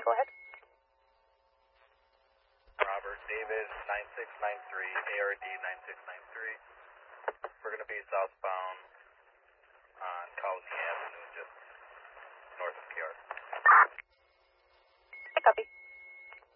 go ahead. Robert David 9693, ARD 9693. We're going to be southbound on Colony